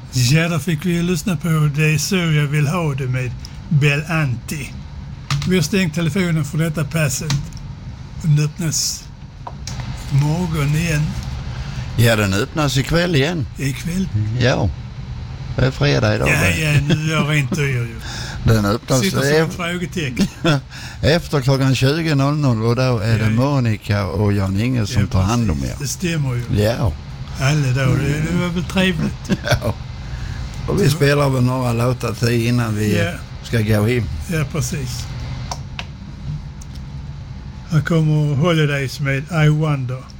Ja, då fick vi lyssna på Det är så jag vill ha det med Bel Anti. Vi har stängt telefonen för detta passet. Den öppnas morgon igen. Ja, den öppnas ikväll igen. Ikväll? Ja, det är fredag idag. Ja, nu är jag rent dyr ju. Den öppnas Sitter som frågetecken. efter klockan 20.00 och då är det Monica och Jan Inge som tar hand om er. Det stämmer ju. Ja. Alla då, det var väl trevligt. Ja. Och vi spelar väl några låtar till innan vi ska gå hem. Ja, precis. Här kommer Holidays med I Wonder.